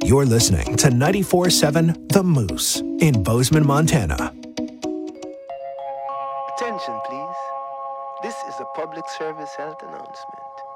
You're listening to 94.7 The Moose in Bozeman, Montana. Attention, please. This is a public service health announcement.